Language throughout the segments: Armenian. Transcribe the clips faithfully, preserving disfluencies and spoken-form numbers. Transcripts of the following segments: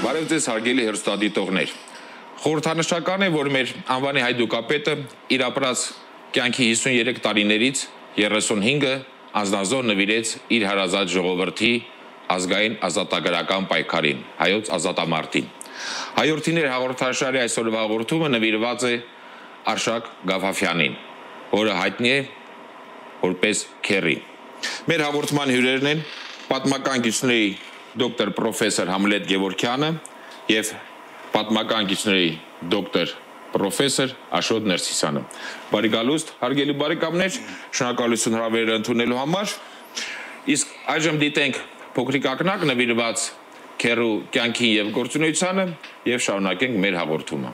Բարև ձեզ հարգելի հեռուստադիտողներ։ Խորհրդանշական է, որ մեր անվանի հայդուկապետը իր ապրած կյանքի հիսուներեք տարիներից երեսունհինգը անձնազոհ նվիրեց իր հարազատ ժողովրդի ազգային ազատագրական պայքարին, հայոց ազատամարտին։ Հայորդիներ հաղորդաշարի այսօրվա հաղորդումը նվիրված է Արշակ Գավաֆյանին, որը հայտնի է որպես Քերի։ Մեր հաղորդման հյուրերն են պատմական գիտնների դոկտոր պրոֆեսոր Համլետ Գևորգյանը եւ պատմական գիտնների դոկտոր պրոֆեսոր Աշոտ Ներսիսյանը։ Բարի գալուստ, հարգելի բարեկամներ, շնորհակալություն հրավերն ընդունելու համար։ Իսկ այժմ դիտենք փոքրիկ ակնակ նվիրված Քերու կյանքին եւ գործունեությանը եւ շարունակենք մեր հաղորդումը։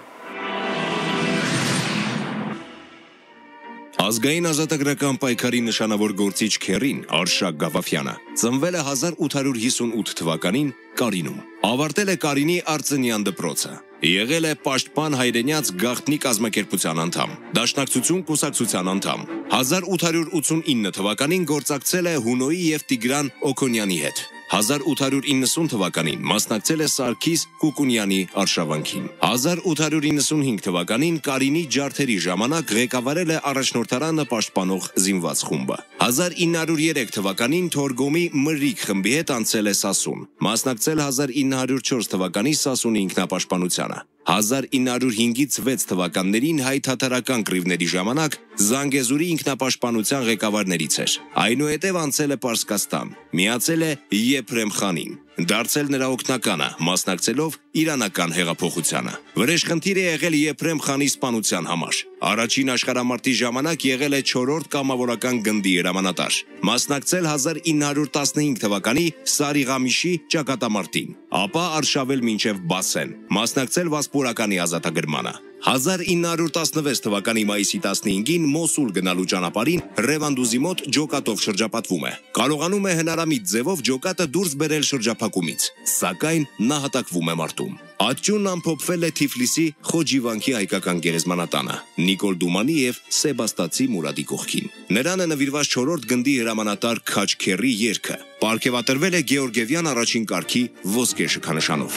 Ազգային ազատագրական պայքարի նշանավոր գործիչ Քերին Արշակ Գավաֆյանը ծնվել է հազար ութ հարյուր հիսունութ թվականին Կարինում։ Ավարտել է Կարինի Արցենյան դպրոցը։ Եղել է պաշտպան հայրենյաց գաղտնի կազմակերպության անդամ, Դաշնակցություն կուսակցության անդամ։ հազար ութ հարյուր ութսունինը թվականին գործակցել է Հունոյի եւ Տիգրան Օքոնյանի հետ։ հազար ութ հարյուր իննսուն թվականին մասնակցել է Սարգիս Կուկունյանի արշավանքին։ հազար ութ հարյուր իննսունհինգ թվականին Կարինի ջարդերի ժամանակ ղեկավարել է առաջնորդարանը պաշտպանող զինված խումբը։ հազար ինը հարյուր երեք թվականին Թորգոմի Մրրիկ խմբի հետ անցել է Սասուն։ Մասնակցել հազար ինը հարյուր չորս թվականի Սասունի ինքնապաշտպանությանը։ հազար ինը հարյուր հինգից վեց թվականներին հայ-թաթարական կռիվների ժամանակ Զանգեզուրի ինքնապաշտպանության ղեկավարներից էր։ Այնուհետև անցել է Պարսկաստան, միացել է Եփրեմ խանին, դարձել նրա օգնականը, մասնակցելով իրանական հեղափոխությանը։ Վրեժխնդիր է եղել Եփրեմ խանի սպանության համար։ Առաջին աշխարհամարտի ժամանակ եղել է չորրորդ կամավորական գնդի հրամանատար։ Մասնակցել հազար ինը հարյուր տասնհինգ թվականի Սարիղամիշի ճակատամարտին, ապա արշավել մինչև Բասեն, մասնակցել Վասպուրականի ազատագրմանը։ հազար ինը հարյուր տասնվեց թվականի մայիսի տասնհինգին Մոսուլ գնալու ճանապարհին Ռևանդուզի մոտ ջոկատով շրջապատվում է։ Կարողանում է հնարամիտ ձևով ջոկատը դուրս բերել շրջափակումից, սակայն նահատակվում է մարտում։ Աճյունն ամփոփվել է Թիֆլիսի Խոջիվանքի հայկական գերեզմանատանը, Նիկոլ Դումանի եւ Սեբաստացի Մուրադի կողքին։ Նրան է նվիրված չորրորդ գնդի հրամանատար Քաչ Քերի երգը։ Պարգևատրվել է Գեորգիևյան առաջին կարգի ոսկե շքանշանով։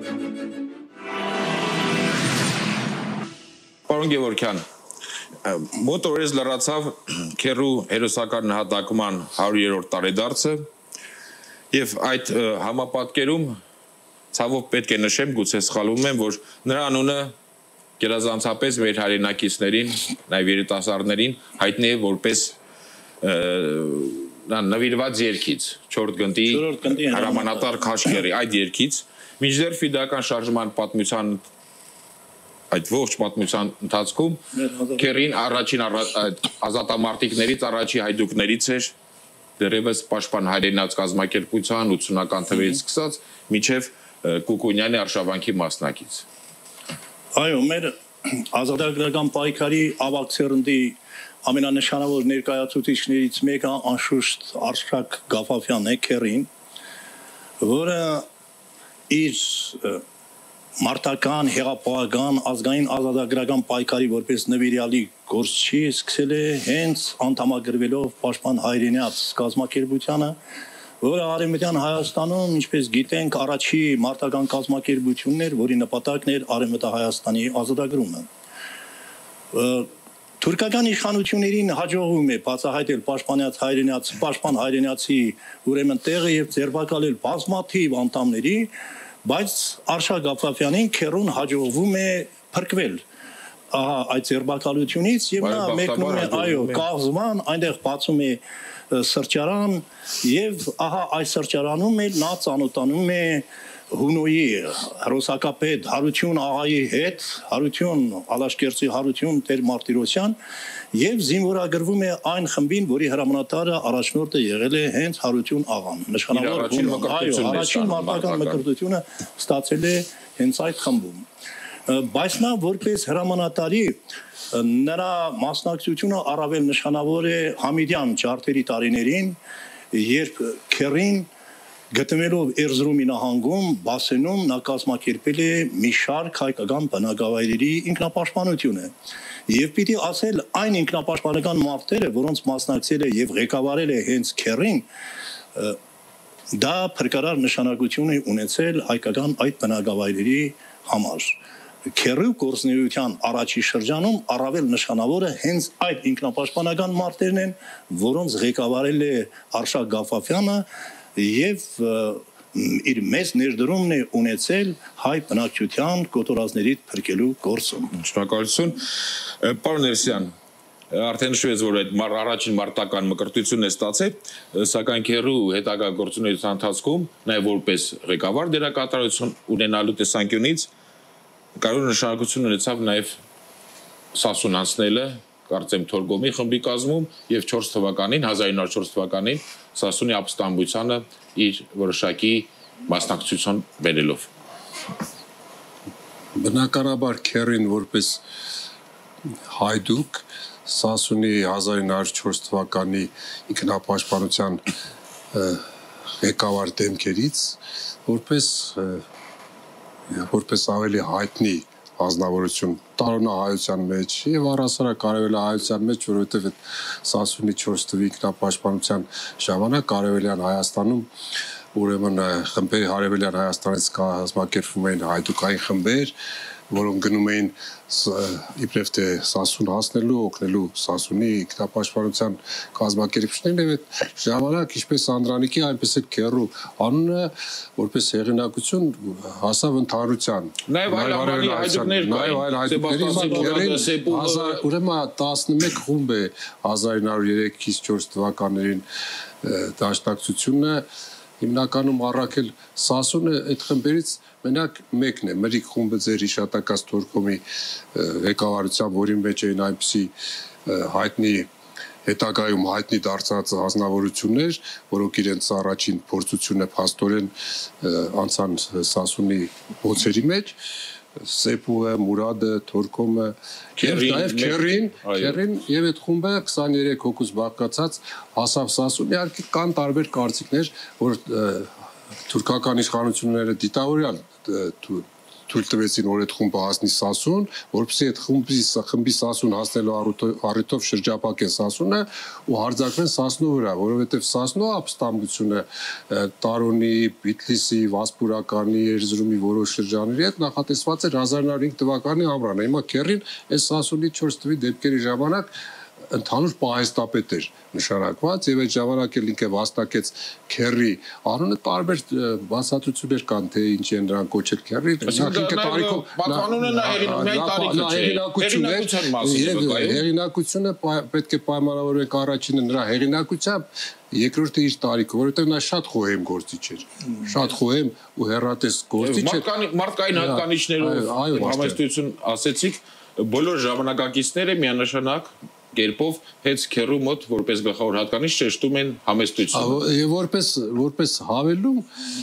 Պարոն Գևորգյան, մոտ օրերս լրացավ Քերու հերոսական նահատակման հարյուրերորդ տարեդարձը եւ այդ համապատկերում ցավով պետք է նշեմ, գուցե սխալվում եմ, որ նրա անունը գերազանցապես մեր հայրենակիցներին, նաեւ երիտասարդներին հայտնի է որպես նվիրված երգից, չորրորդ գնդի հրամանատար Քաչ Քերի, այդ երգից, մինչդեռ ֆիդական շարժման պատմության այդ ողջ պատմության ընթացքում Քերին առաջին ազատամարտիկներից առաջի հայդուկներից էր, դեռևս պաշտպան հայրենաց կազմակերպության ութսունական թվերից սկսած մինչև Կուկունյանի արշավանքի մասնակից։ Այո, մեր ազատագրական պայքարի ավագ սերնդի ամենանշանավոր ներկայացուցիչներից մեկը անշուշտ Արշակ Գավաֆյանն է, Քերին, որը իր մարտական, հեղափոխական, ազգային ազատագրական պայքարի որպես նվիրյալի գործչի սկսել է հենց անդամագրվելով պաշտպան հայրենաց կազմակերպությանը, որը Արևմտյան Հայաստանում, ինչպես գիտենք, առաջի մարտական կազմակերպությունն էր, որի նպատակն էր Արևմտահայաստանի ազատագրումը։ Թուրքական իշխանություններին հաջողվում է բացահայտել պաշտպանած հայրենաց, պաշտպան հայրենացի ուրեմն տեղը եւ ձերբակալել բազմաթիվ անդամների, բայց Արշակ Գավաֆյանին Քերուն հաջողվում է փրկվել այդ ձերբակալությունից եւ նա մեկնում է այո կաղզման, այնտեղ բացում է սրճարան եւ ահա այս սրճարանում էլ նա ծանոթանում է Հունոյի հրոսակապետ Հարություն աղայի հետ, Հարություն Ալաշկերտի Հարություն Տեր Մարտիրոսյան եւ զինվորագրվում է այն խմբին, որի հրամանատարը առաջնորդը եղել է հենց Հարություն աղան։ Նշանավոր այո, առաջին մարտական մկրտությունը ստացել է հենց այդ խմբում։ Բայց նա որպես հրամանատարի նրա մասնակցությունը առավել նշանավոր է Համիդյան ջարդերի տարիներին, երբ Քերին գտնվելով Էրզրումի նահանգում, Բասենում նա կազմակերպել է մի շարք հայկական բնակավայրերի ինքնապաշտպանությունը։ Եվ պիտի ասել այն ինքնապաշտպանական մարտերը, որոնց մասնակցել է եւ ղեկավարել է հենց Քերին, Դա փրկարար նշանակություն է ունեցել հայկական այդ բնակավայրերի համար։ Քերու գործնեության առաջի շրջանում առավել նշանավորը հենց այդ ինքնապաշտպանական մարտերն են, որոնց ղեկավարել է Արշակ Գաֆաֆյանը եւ իր մեծ ներդրումն է ունեցել հայ բնակչության կոտորածներից փրկելու գործում։ Շնորհակալություն։ Պարոն Ներսյան, արդեն նշվեց, որ այդ առաջին մարտական մկրտությունն է ստացել, սակայն Քերու հետագա գործունեության ընթացքում նաև որպես ղեկավար դերակատարություն ունենալու տեսանկյունից կարող նշանակություն ունեցավ նաև Սասուն անցնելը, կարծեմ Թորգոմի խմբի կազմում եւ չորս թվականին, հազար ինը հարյուր չորս թվականին Սասունի ապստամբությանը իր որոշակի մասնակցություն բերելով։ Բնականաբար Քերին որպես հայդուկ Սասունի հազար ինը հարյուր չորս թվականի ինքնապաշտպանության ղեկավար դեմքերից որպես որպես ավելի հայտնի ազնվորություն տարոնահայության մեջ եւ առասարակ կարևելահայության մեջ, որովհետեւ այդ Սասունի չորս թվի ինքնապաշտպանության ժամանակ Կարևելյան Հայաստանում ուրեմն խմբերի Հարևելյան Հայաստանից կազմակերպվում էին հայդուկային խմբեր, որոնք գնում էին իբրև թե Սասուն հասնելու, օգնելու Սասունի ինքնապաշտպանության կազմակերպիչներին եւ այդ ժամանակ ինչպես Անդրանիկի, այնպես էլ Քերու անունը որպես հեղինակություն հասավ ընդհանրության։ Նաեւ այլ ամառի հայդուկներ կային, ուրեմն տասնմեկ խումբ է հազար ինը հարյուր երեքից չորս թվականներին դաշնակցությունը հիմնականում առաքել Սասունը այդ խմբերից մենակ մեկն է, Մրիկ խումբը ձեր հիշատակած Թորգոմի ղեկավարությամբ, որի մեջ էին այնպիսի հայտնի հետագայում հայտնի դարձած ազնվորություններ, որոնք իրենց առաջին փորձությունը փաստորեն անցան Սասունի ոցերի մեջ, Սեփուը, Մուրադը, Թորգոմը, Քերին, Քերին, Քերին եւ այդ խումբը քսաներեք հոգուց բաղկացած հասավ Սասուն, իհարկե կան տարբեր կարծիքներ, որ թուրքական իշխանությունները դիտավորյալ թույլ տվեցին, որ այդ խումբը հասնի Սասուն, որպեսզի այդ խմբի խմբի Սասուն հասնելու առիթով շրջապակեն Սասունը ու հարձակվեն Սասնու վրա, որովհետև Սասնու ապստամբությունը Տարոնի, Բիթլիսի, Վասպուրականի, Էրզրումի որոշ շրջանների հետ նախատեսված էր հազար ինը հարյուր հինգ թվականի ամռանը։ Հիմա Քերին այս Սասունի չորս թվի դեպքերի ժամանակ ընդհանուր պահեստապետ էր նշանակված եւ այդ ժամանակ էլ ինքը վաստակեց Քերի անունը տարբեր բացատրություններ կան թե ինչ են նրան կոչել Քերի ինքը տարիքով պատանունը նա հեղինակություն է հեղինակությունը պետք է պայմանավորվեք առաջինը նրա հեղինակությամբ երկրորդը իր տարիքը որովհետեւ նա շատ խոհեմ գործիչ էր շատ խոհեմ ու հեռատես գործիչ էր մարդկային հատկանիշներով համեստություն ասեցիք բոլոր ժամանակակիցները միանշանակ կերպով հենց Քերու մոտ որպես գլխավոր հատկանիշ շեշտում են համեստությունը։ Եվ որպես որպես հավելում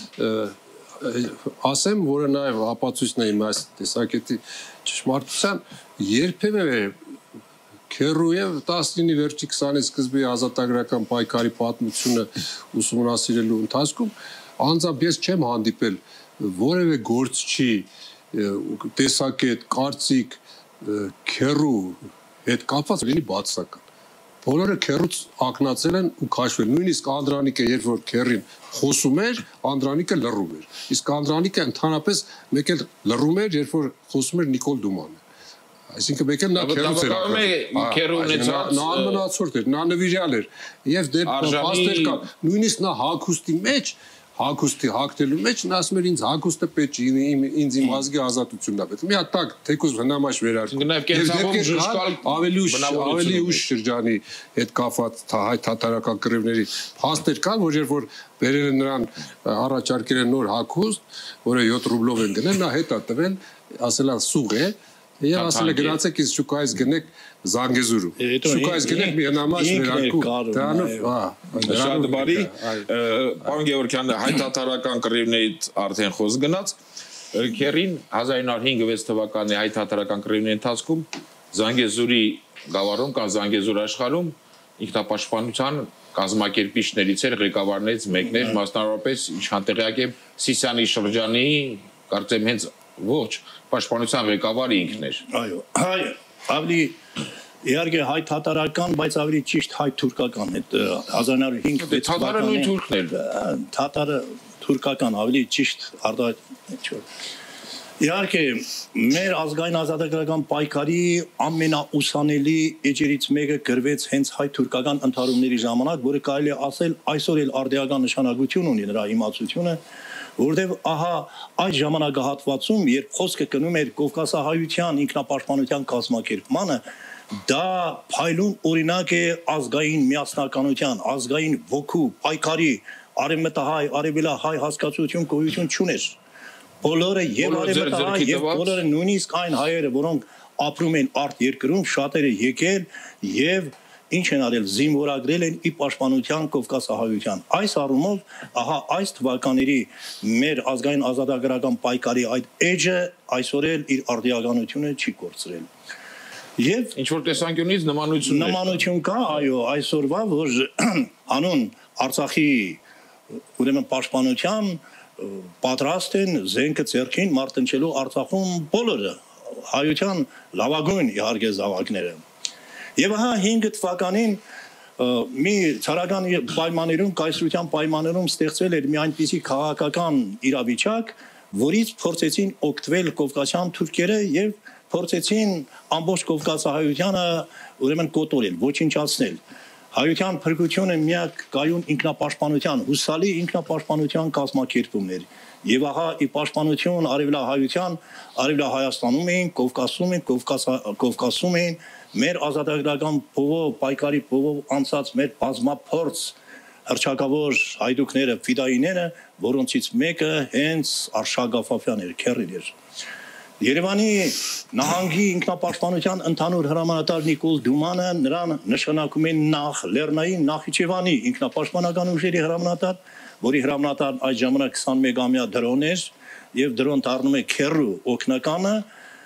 ասեմ, որը նաև ապացույցն է իմ այս տեսակետի ճշմարտության, երբևէ Քերու եւ տասնինի վերջի քսանի սկզբի ազատագրական պայքարի պատմությունը ուսումնասիրելու ընթացքում անձամբ ես չեմ հանդիպել որևէ գործչի տեսակետ, կարծիք Քերու հետ կապված լինի բացասական։ Բոլորը Քերուց ակնացել են ու քաշվել։ Նույնիսկ Անդրանիկը, երբ որ Քերին խոսում էր, Անդրանիկը լռում էր։ Իսկ Անդրանիկը ընդհանրապես մեկ էլ լռում էր, երբ որ խոսում էր Նիկոլ Դումանը։ Այսինքն մեկ էլ նա Քերուց էր ակնացել։ Նա անմնացորդ էր, նա նվիրյալ էր։ Եվ դեր փաստեր կան։ Նույնիսկ նա հագուստի մեջ հագուստի հագնելու մեջ նա ասում էր ինձ հագուստը պետք է ինձ իմ ազգի ազատությունն է պետք։ Մի հատ տակ թեկուզ հնամաշ վերարկում։ Ավելի ուշ ավելի ուշ շրջանի հետ կապված հայ թաթարական կռիվների փաստեր կան, որ երբ որ բերել են նրան առաջարկել են նոր հագուստ, որը յոթ ռուբլով են գնել, նա հետ է տվել, ասել է սուղ է, եւ ասել է գնացեք ինձ շուկայից գնեք Զանգեզուրում։ Շուկայից գնեք մի հնամաշ վերարկու։ Դրանով, հա, շատ բարի։ Պարոն Գևորգյան, հայ-թաթարական կռիվներից արդեն խոսք գնաց։ Քերին հազար ինը հարյուր հինգ թվականի հայ-թաթարական կռիվների ընթացքում Զանգեզուրի գավառում կամ Զանգեզուր աշխարհում ինքնապաշտպանության կազմակերպիչներից էր ղեկավարներից մեկն էր, մասնավորապես իշխանտեղյակ է Սիսիանի շրջանի, կարծեմ հենց ոչ պաշտպանության ղեկավարը ինքն էր։ Այո, այո, ավելի Իհարկե հայ-թաթարական, բայց ավելի ճիշտ հայ-թուրքական այդ հազար նոյ հինգ Թաթարը նույն թուրքն էր։ Թաթարը թուրքական ավելի ճիշտ արտահայտ։ Իհարկե մեր ազգային ազատագրական պայքարի ամենաուսանելի էջերից մեկը գրվեց հենց հայ-թուրքական ընդհարումների ժամանակ, որը կարելի է ասել այսօր էլ արդիական նշանակություն ունի նրա իմացությունը, որտեղ ահա այդ ժամանակահատվածում, երբ խոսքը գնում էր կովկասահայության ինքնապաշտպանության կազմակերպմանը, դա փայլուն օրինակ է ազգային միասնականության, ազգային ոգու, պայքարի, արևմտահայ, արևելահայ հասկացություն գոյություն չուներ։ Բոլորը եւ արևմտահայ եւ բոլորը նույնիսկ այն հայերը, որոնք ապրում են արտ երկրում, շատերը եկել եւ ինչ են արել, զինվորագրել են ի պաշտպանության կովկասահայության։ Այս առումով, ահա այս թվականների մեր ազգային ազատագրական պայքարի այդ էջը այսօր էլ իր արդիականությունը չի կորցրել։ Եվ ինչ որ տեսանկյունից նմանություն նմանություն կա, այո, այսօրվա, որ հանուն Արցախի ուրեմն պաշտպանության պատրաստ են զենքը ձեռքին մարտնչելու Արցախում բոլորը, հայության լավագույն իհարկե զավակները։ Եվ ահա հինգ թվականին մի ցարական պայմաններում, կայսրության պայմաններում ստեղծվել էր մի այնպիսի քաղաքական իրավիճակ, որից փորձեցին օգտվել կովկասյան թուրքերը եւ փորձեցին ամբողջ կովկասահայությանը ուրեմն կոտորել, ոչնչացնել։ Հայության փրկությունը միակ կայուն ինքնապաշտպանության, հուսալի ինքնապաշտպանության կազմակերպումն էր։ Եվ ահա ի պաշտպանություն արևելահայության, արևելահայաստանում էին, Կովկասում են, Կովկասում էին մեր ազատագրական փողով, պայքարի փողով անցած մեր բազմափորձ հռչակավոր հայդուկները, ֆիդայիները, որոնցից մեկը հենց Արշակ Գաֆաֆյանն էր, քեռին էր։ Երևանի նահանգի ինքնապաշտպանության ընդհանուր հրամանատար Նիկոլ Դումանը նրան նշանակում են նախ Լեռնային Նախիջևանի ինքնապաշտպանական ուժերի հրամանատար, որի հրամանատար այդ ժամանակ քսանմեկ-ամյա դրոն էր եւ դրոն դառնում է քեռու օգնականը,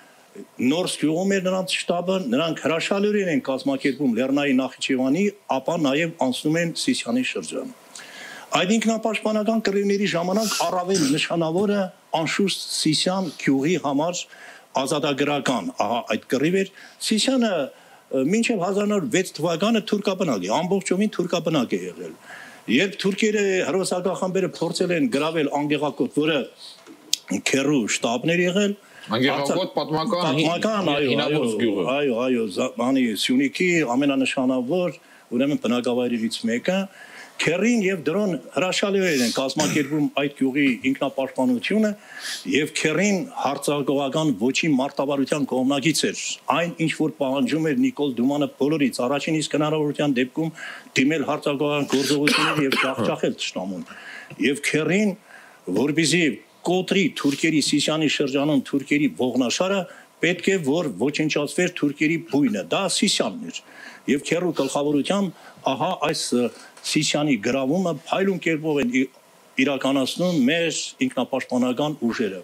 նոր սկյուղում էր նրանց շտաբը, նրանք հրաշալիորեն են կազմակերպում Լեռնային Նախիջևանի, ապա նաեւ անցնում են Սիսիանի շրջան։ Այդ ինքնապաշտպանական կռիվների ժամանակ առավել նշանավորը անշուշտ Սիսիան գյուղի համար ազատագրական, ահա այդ կռիվ էր։ Սիսիանը մինչև հազար նոյ վեց թվականը թուրքաբնակ է, ամբողջովին թուրքաբնակ է եղել։ Երբ թուրքերը հրոսակախմբերը փորձել են գրավել Անգեղակոտ, որը քեռու շտաբն էր եղել, Անգեղակոտ պատմական հինավուրց գյուղը։ Այո, այո, բանի Սյունիքի ամենանշանավոր ուրեմն բնակավայրերից մեկը, քեռին եւ դրոն հրաշալիորեն են կազմակերպում այդ գյուղի ինքնապաշտպանությունը եւ քեռին հարցակողական ոչի մարտավարության կողմնակից էր։ Այն ինչ որ պահանջում էր Նիկոլ Դումանը բոլորից, առաջին իսկ հնարավորության դեպքում դիմել հարցակողական գործողություններ եւ ջախջախել ճշտամուն։ Եվ քեռին, որբիզի կոտրի թուրքերի Սիսիանի շրջանում թուրքերի ողնաշարը, պետք է որ ոչնչացվեր թուրքերի բույնը, դա Սիսիանն էր։ Եվ քեռու գլխավորությամբ ահա այս Սիսիանի գրավումը փայլուն կերպով են իրականացնում մեր ինքնապաշտպանական ուժերը։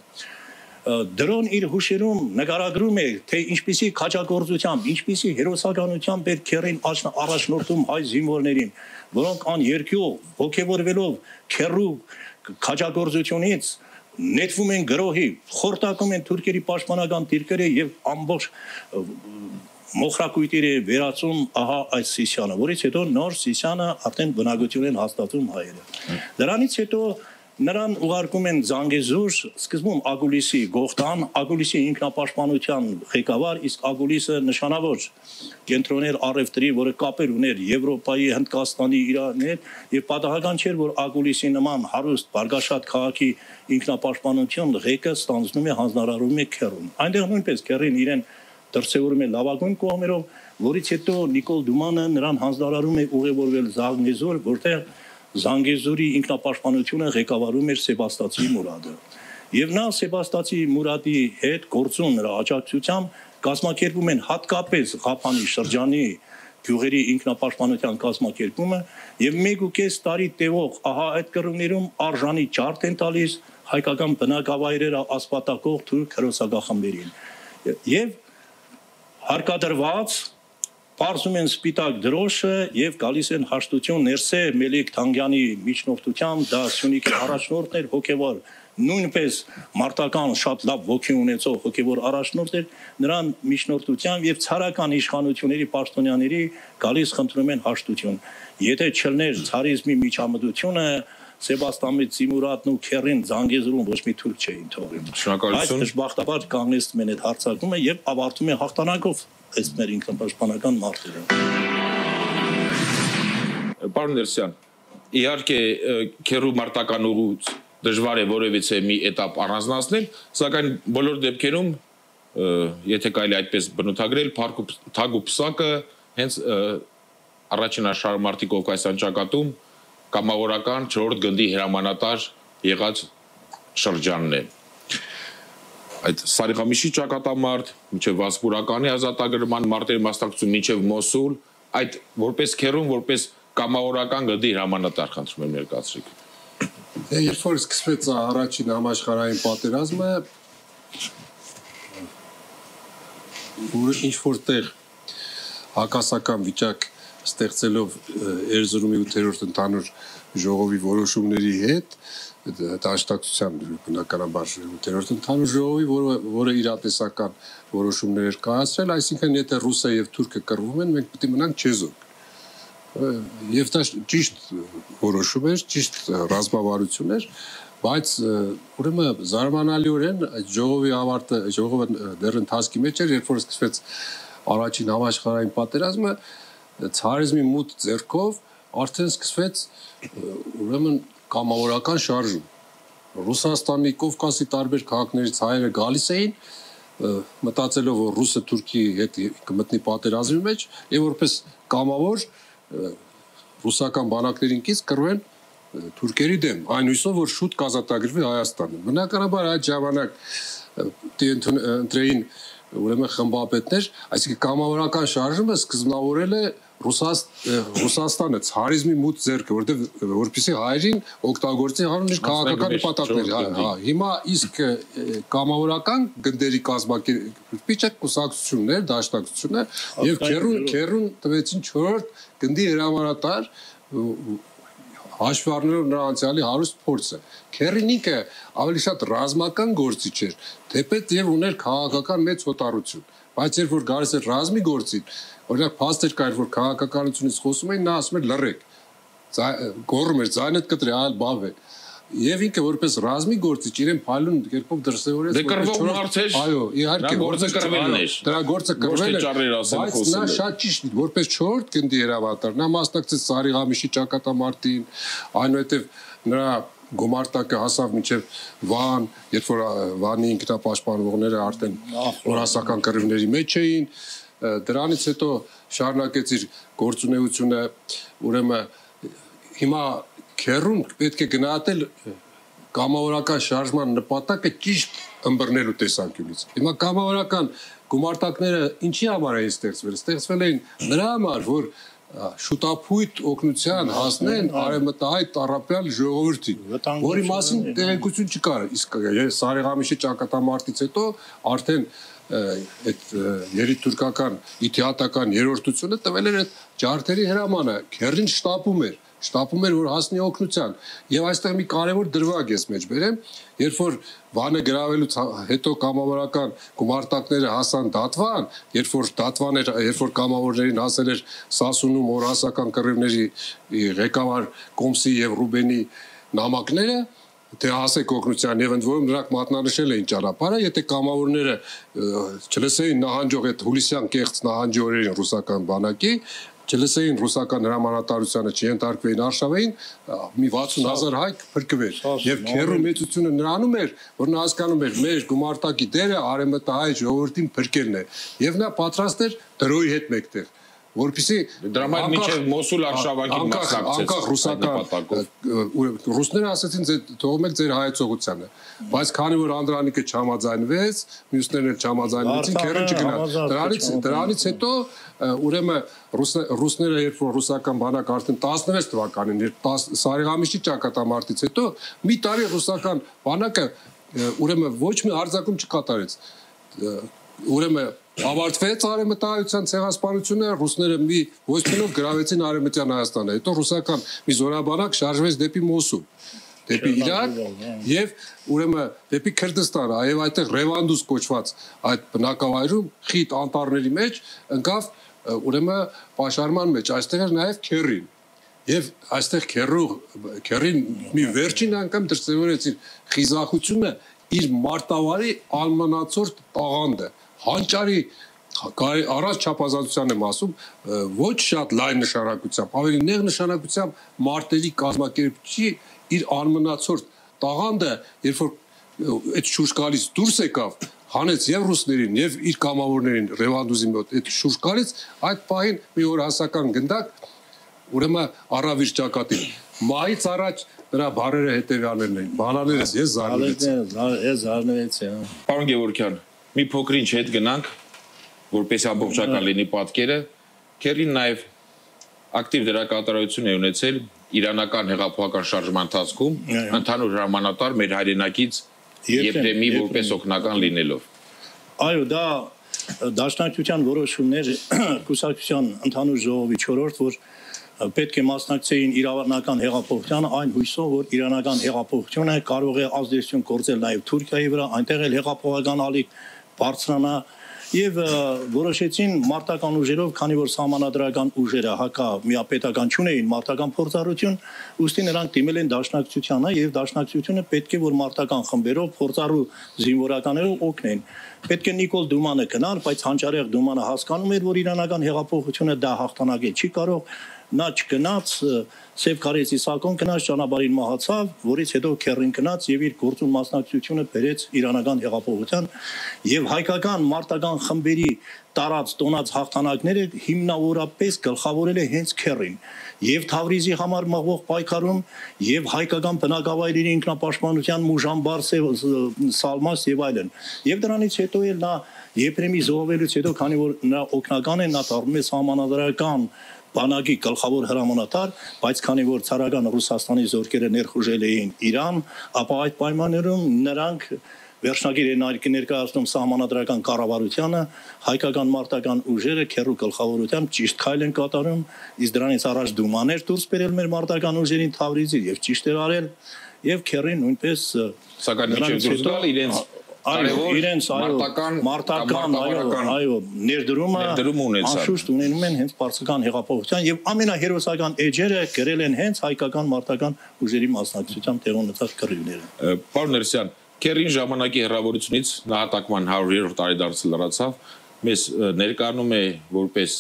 Դրոն իր հուշերում նկարագրում է, թե ինչպիսի քաջագործությամբ, ինչպիսի հերոսականությամբ էր քեռին առաջնորդում հայ զինվորներին, որոնք աներկյուղ ոգևորվելով քեռու քաջագործությունից նետվում են գրոհի, խորտակում են թուրքերի պաշտպանական դիրքերը եւ ամբողջ մոխրակույտերը վերածում ահա այս Սիսիանը, որից հետո նոր Սիսիանը արդեն բնակություն են հաստատում հայերը։ Դրանից հետո նրան ուղարկում են Զանգեզուր, սկզբում Ագուլիսի Գողթան, Ագուլիսի ինքնապաշտպանության ղեկավար, իսկ Ագուլիսը նշանավոր կենտրոներ առևտրի, որը կապեր ուներ Եվրոպայի, Հնդկաստանի, Իրանի հետ, եւ պատահական չէր, որ Ագուլիսի նման հարուստ բարգաշատ քաղաքի ինքնապաշտպանություն ղեկը ստանձնում է հանձնարարում է քեռուն։ Այնտեղ նույնպես քեռին իրեն դրսևորում է լավագույն կողմերով, որից հետո Նիկոլ Դումանը նրան հանձնարարում է ուղևորվել Զանգեզուր, որտեղ Զանգեզուրի ինքնապաշտպանությունը ղեկավարում էր Սեբաստացի Մուրադը։ Եվ նա Սեբաստացի Մուրադի հետ գործուն նրա աջակցությամբ կազմակերպում են հատկապես Ղափանի շրջանի գյուղերի ինքնապաշտպանության կազմակերպումը եւ մեկ ու կես տարի տևող ահա այդ կռիվներում արժանի ջարդ են տալիս հայկական բնակավայրերը ասպատակող թուրք հրոսակախմբերին։ Եվ հարկադրված Պարզում են սպիտակ դրոշը եւ գալիս են հաշտություն Ներսե Մելիք Թանգյանի միջնորդությամբ, դա Սյունիքի առաջնորդն էր, հոգեվար նույնպես մարտական շատ լավ ոգի ունեցող հոգևոր առաջնորդ էր, նրան միջնորդությամբ եւ ցարական իշխանությունների պաշտոնյաների գալիս խնդրում են հաշտություն։ Եթե չլներ ցարիզմի միջամտությունը, Սեբաստիան Զիմուրատն ու Քերին Զանգեզուրում ոչ մի թուրք չէին թողնում։ Շնորհակալություն։ Այս դժբախտաբար կանգնեցնում են այդ հարձակումը եւ ավարտում են հաղթանակով այս մեր ինքնապաշտպանական մարտերը։ Պարոն Ներսյան, իհարկե քերու մարտական ուղուց դժվար է որևիցե մի этап առանձնացնել, սակայն բոլոր դեպքերում, եթե կարելի այդպես բնութագրել, թագ ու պսակը հենց առաջին աշխարհամարտի Կովկասյան ճակատում կամավորական չորրորդ գնդի հրամանատար եղած շրջանն է։ Այդ Սարիղամիշի ճակատամարտ, մինչև Վասպուրականի ազատագրման մարտերի մասնակցություն, մինչև Մոսուլ, այդ որպես քերուն, որպես կամավորական գնդի հրամանատար խնդրում եմ ներկայացրեք։ Երբ որ սկսվեց առաջին համաշխարհային պատերազմը, ինչ որտեղ հակասական վիճակ ստեղծելով Էրզրումի ութերորդ ընդհանուր ժողովի որոշումների հետ, դաշնակցության բնականաբար ութերորդ ընդհանուր ժողովի, որը որը իրատեսական որոշումներ էր կայացրել, այսինքն եթե ռուսը եւ թուրքը կռվում են, մենք պետք է մնանք չեզոք։ Եվ դա ճիշտ որոշում էր, ճիշտ ռազմավարություն էր, բայց ուրեմն զարմանալիորեն այդ ժողովի ավարտը, ժողովը դեռ ընթացքի մեջ էր, երբ որ սկսվեց առաջին համաշխարհային պատերազմը, ցարիզմի մութ ձեռքով արդեն սկսվեց ուրեմն կամավորական շարժում։ Ռուսաստանի, Կովկասի տարբեր քաղաքներից հայերը գալիս էին, մտածելով որ ռուսը Թուրքի հետ կմտնի պատերազմի մեջ եւ որպես կամավոր ռուսական բանակներին կից կռվեն թուրքերի դեմ, այն հույսով որ շուտ կազատագրվի Հայաստանը։ Բնականաբար այդ ժամանակ ընտրեին ուրեմն խմբապետներ, այսինքն կամավորական շարժումը սկզբնավորել է Ռուսաստանը ցարիզմի մութ ձեռքը, որտեղ որպեսզի հայերին օգտագործի հանուն իր քաղաքական նպատակները, հա, հիմա իսկ կամավորական գնդերի կազմակերպիչը կուսակցություններ, դաշնակցություններ եւ քերուն քերուն տվեցին չորրորդ գնդի հրամանատար հաշվի առնելով նրա անցյալի հարուստ փորձը։ Քերին ինքը ավելի շատ ռազմական գործիչ էր, թեպետ եւ ուներ քաղաքական մեծ հոտառություն, բայց երբ որ գալիս էր ռազմի գործին, օրինակ փաստեր կար, որ քաղաքականությունից խոսում էին, նա ասում էր լռեք, գոռում էր ձայնդ կտրի, այլ բավ է։ Եվ ինքը որպես ռազմի գործիչ իրեն փայլուն կերպով դրսևորեց, դե կռվող մարդ էր, այո, իհարկե, գործը կռվելն էր, դրա գործը կռվել էր, բայց նա շատ ճիշտ էր, որպես չորրորդ գնդի հրամանատար, նա մասնակցեց Սարիղամիշի ճակատամարտին, այնուհետև նրա գումարտակը հասավ մինչև Վան, երբ որ Վանի ինքնապաշտպանողները արդեն ռուսական կռիվների մեջ էին, դրանից հետո շարունակեց իր գործունեությունը, ուրեմն հիմա քերուն պետք է գնահատել կամավորական շարժման նպատակը ճիշտ ըմբռնելու տեսանկյունից։ Հիմա կամավորական գումարտակները ինչի համար էին ստեղծվել։ Ստեղծվել էին նրա համար, որ շուտափույթ օգնության հասնեն արևմտահայ տառապյալ ժողովրդին, որի մասին տեղեկություն չկար։ Իսկ Սարիղամիշի ճակատամարտից հետո արդեն այդ երիտուրկական իթիհատական երրորդությունը տվել էր այդ ջարդերի հրամանը, քերին շտապում էր շտապում էր որ հասնի օգնության եւ այստեղ մի կարեւոր դրվագ ես մեջ բերեմ, երբ որ Վանը գրավելուց հետո կամավորական գումարտակները հասան Դատվան, երբ որ Դատվան էր, երբ որ կամավորներին հասել էր Սասունում օրասական կռիվների ղեկավար Կոմսի եւ Ռուբենի նամակները, թե հասեք օգնության եւ ընդ որում նրանք մատնանշել էին ճանապարհը, եթե կամավորները չլսեին նահանջող այդ հուլիսյան կեղծ նահանջողերին ռուսական բանակի, չլսեին ռուսական հրամանատարությանը, չենթարկվեին Արշավեին, մի վաթսուն հազար հայ փրկվեր։ Եվ քերու մեծությունը նրանում էր, որ նա հասկանում էր մեր գումարտակի դերը արևմտահայ ժողովրդին փրկելն է, եւ նա պատրաստ էր դրոյի հետ մեկտեղ, որպեսզի դրա համար մինչև Մոսուլ արշավանքին մասնակցեց։ Անկախ ռուսական ռուսները ասացին թողում եք ձեր հայեցողությանը, բայց քանի որ Անդրանիկը չհամաձայնվեց, մյուսներն էլ չհամաձայնվեցին, քերին չգնաց։ Դրանից դրանից հետո ուրեմն ռուսները երբ որ ռուսական բանակ արդեն տասնվեց թվականին, երբ Սարիղամիշի ճակատամարտից հետո մի տարի ռուսական բանակը ուրեմն ոչ մի արձակում չկատարեց։ Ուրեմն ավարտվեց արևմտահայության ցեղասպանությունը, ռուսները մի ոչնչով գրավեցին արևմտյան Հայաստանը, հետո ռուսական մի զորաբանակ շարժվեց դեպի Մոսուլ։ դեպի Իրաք եւ ուրեմն դեպի Քրդստան, այև այդտեղ Ռևանդուս կոչված այդ բնակավայրում խիտ անտառների մեջ ընկավ ուրեմն պաշարման մեջ, այստեղ էր նաեւ Քերին։ Եվ այստեղ քերու քերին մի վերջին անգամ դրսևորեց իր խիզախությունը իր մարտավարի almanացորդ տաղանդը հանճարի առանց չափազանցության եմ ասում ոչ շատ լայն նշանակությամբ ավելի նեղ նշանակությամբ մարտերի կազմակերպչի իր almanացորդ տաղանդը երբ որ այդ շուրջ գալիս դուրս եկավ հանեց եւ ռուսներին եւ իր կամավորներին Ռևանդուզի մոտ այդ շուրջ գալիս այդ պահին մի օր հասական գնդակ ուրեմն առավիր ճակատին մայից առաջ նրա բարերը հետևյալներն էին բանաներս ես զարնվեցի ես զարնվեցի Պարոն Գևորգյան մի փոքր ինչ հետ գնանք որպես ամբողջական լինի պատկերը Քերին նաև ակտիվ դերակատարություն է ունեցել իրանական հեղափոխական շարժման ընթացքում ընդհանուր հրամանատար մեր հայրենակից Եփրեմի որպես օգնական լինելով այո դա դաշնակցության որոշումներ կուսակցության ընդհանուր ժողովի չորրորդ որ պետք է մասնակցեին իրանական հեղափոխությանը այն հույսով որ իրանական հեղափոխությունը կարող է ազդեցություն գործել նաև Թուրքիայի վրա այնտեղ էլ հեղափոխական ալիք բարձրանա եւ որոշեցին մարտական ուժերով քանի որ սահմանադրական ուժերը հակա միապետական չունեին մարտական փորձառություն ուստի նրանք դիմել են դաշնակցությանը եւ դաշնակցությունը պետք է որ մարտական խմբերով փորձառու զինվորականներով օգնեն պետք է Նիկոլ Դումանը գնար բայց հանճարեղ Դումանը հասկանում էր որ իրանական հեղափոխությունը դա հաղթանակել չի կարող նա չգնաց Սև Կարեցի Սակոն գնաց ճանապարհին մահացավ, որից հետո Քերին գնաց եւ իր գործուն մասնակցությունը բերեց իրանական հեղափոխության եւ հայկական մարտական խմբերի տարած տոնած հաղթանակները հիմնավորապես գլխավորել է հենց Քերին եւ Թավրիզի համար մղվող պայքարում եւ հայկական բնակավայրերի ինքնապաշտպանության Մուժամբար Սալմաս եւ այլն եւ դրանից հետո էլ նա Եփրեմի զոհվելուց հետո քանի որ նա օգնական է նա դառնում է սահմանադրական բանակի գլխավոր հրամանատար, բայց քանի որ ցարական Ռուսաստանի զորքերը ներխուժել էին Իրան, ապա այդ պայմաններում նրանք վերջնագիր են ներկայացնում սահմանադրական կառավարությանը, հայկական մարտական ուժերը քերու գլխավորությամբ ճիշտ քայլ են կատարում, իսկ դրանից առաջ Դումաներ դուրս բերել մեր մարտական ուժերին Թավրիզի եւ ճիշտ էր արել, եւ քերին նույնպես սակայն միջև դուրս գալ իրենց Այո, իրենց մարտական մարտական այո, այո, ներդրումը անշուշտ ունենում են հենց պարսկական հեղափոխության եւ ամենահերոսական էջերը գրել են հենց հայկական մարտական ուժերի մասնակցությամբ տեղ ունեցած կռիվները։ Պարոն Ներսյան, Քերին ժամանակի հերավորությունից նահատակման հարյուրերորդ տարեդարձը լրացավ, մեզ ներկայանում է որպես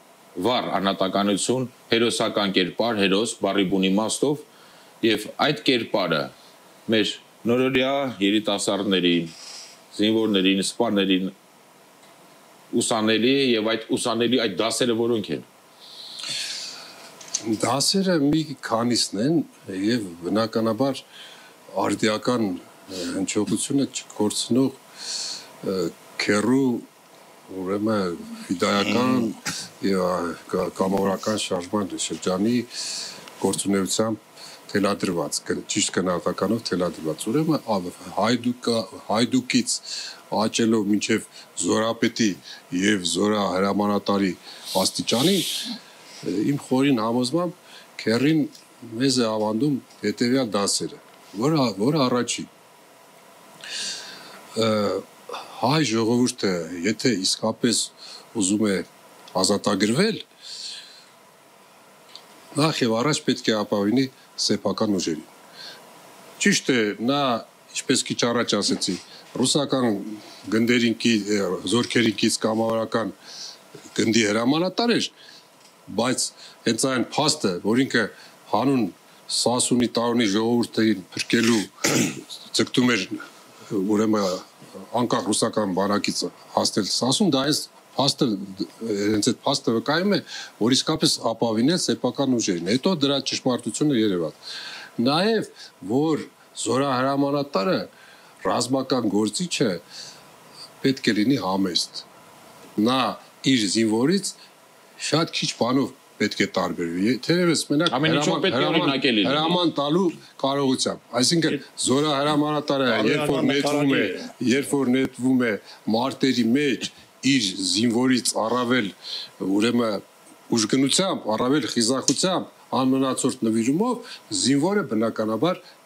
վառ անհատականություն, հերոսական կերպար, հերոս, բառի բուն իմաստով եւ այդ կերպարը մեր նորորյա երիտասարդներին զինվորներին, սպաներին ուսանելի եւ այդ ուսանելի այդ դասերը որոնք են դասերը մի քանիսն են եւ բնականաբար արդիական հնչողությունը չկորցնող քերու ուրեմն ֆիդայական եւ կամավորական շարժման շրջանի գործունեությամբ թելադրված, ճիշտ գնահատականով թելադրված, ուրեմն հայդուկա, հայդուկից աճելով մինչև զորապետի եւ զորահրամանատարի աստիճանի իմ խորին համոզմամբ Քերին մեզ է ավանդում հետեւյալ դասերը, որը որը առաջի հայ ժողովուրդը եթե իսկապես ուզում է ազատագրվել նախ եւ առաջ պետք է ապավինի սեփական ուժերին։ Ճիշտ է, նա ինչպես քիչ առաջ ասեցի, ռուսական գնդերին զորքերին կից կամավորական գնդի հրամանատար էր, բայց հենց այն փաստը, որ ինքը հանուն Սասունի տարոնի ժողովուրդին փրկելու ցկտում էր ուրեմն անկախ ռուսական բանակից հասնել Սասուն, դա այս փաստը հենց այդ փաստը վկայում է, որ իսկապես ապավինել սեփական ուժերին։ Հետո դրա ճշմարտությունը երևաց։ Նաև որ զորահրամանատարը ռազմական գործիչը պետք է լինի համեստ։ Նա իր զինվորից շատ քիչ բանով պետք է տարբերվի։ Թերևս մենակ հրաման տալու կարողությամբ։ Այսինքն զորահրամանատարը երբ որ նետվում է, երբ որ նետվում է մարտերի մեջ իր զինվորից առավել ուրեմն ուժգնությամբ, առավել խիզախությամբ, անմնացորդ նվիրումով զինվորը բնականաբար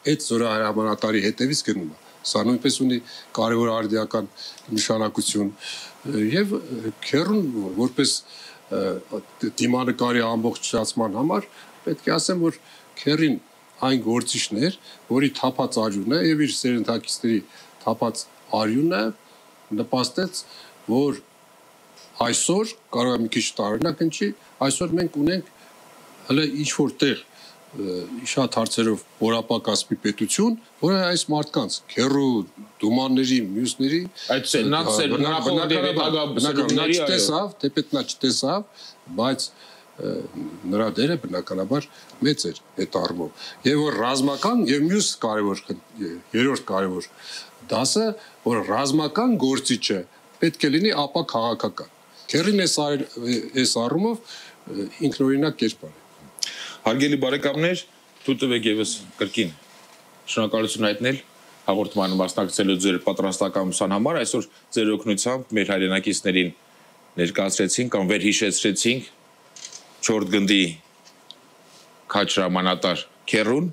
այդ զորահրամանատարի հետևից գնում է։ Սա նույնպես ունի կարևոր արդիական նշանակություն եւ քերուն որպես դիմանկարի ամբողջացման համար պետք է ասեմ, որ քերին այն գործիչն էր, որի թափած արյունը եւ իր սերնդակիցների թափած արյունը նպաստեց, որ այսօր կարող է մի քիչ տարօրինակ ընչի, այսօր մենք ունենք հələ ինչ որտեղ շատ հարցերով որապակասպի պետություն, որը այս մարդկանց քերու դումանների, մյուսների այդ նախորդների տեսավ, թեպետ նա չտեսավ, բայց նրա դերը բնականաբար մեծ էր այդ առումով։ Եվ որ ռազմական եւ մյուս կարևոր երրորդ կարևոր դասը, որ ռազմական գործիչը պետք է լինի ապա քաղաքական։ Քերին այս այս առումով ինքնօրինակ կերպար է։ Հարգելի բարեկամներ, թույլ տվեք եւս կրկին շնորհակալություն հայտնել հաղորդմանը մասնակցելու ձեր պատրաստակամության համար։ Այսօր ձեր օգնությամբ մեր հայրենակիցներին ներկայացրեցինք կամ վերհիշեցրեցինք չորրորդ գնդի քաչրամանատար քերուն։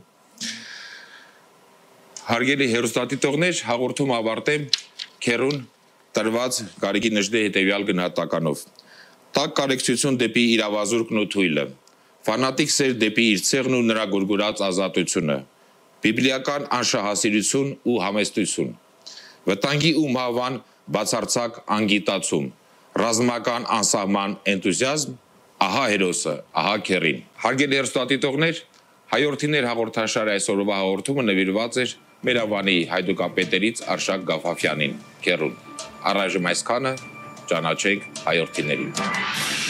Հարգելի հերոստատիտողներ, հաղորդում ավարտեմ քերուն տրված Գարիկի Նժդեհի հետևյալ գնահատականով։ Տակ կարեկցություն դեպի իրավազուրկն ու թույլը, ֆանատիկ սեր դեպի իր ցեղն ու նրա գուրգուրած ազատությունը, բիբլիական անշահասիրություն ու համեստություն, վտանգի ու մահվան բացարձակ անգիտացում, ռազմական անսահման էնտուզիազմ, ահա հերոսը, ահա քերին։ Հարգելի հերոստատիտողներ, հայորդիներ հաղորդաշարի այսօրվա հաղորդումը նվիրված էր մեր ավանի հայդուկապետերից Արշակ Գավաֆյանին, քերուն։ Առայժմ այսքանը, ճանաչենք հայորդիներին։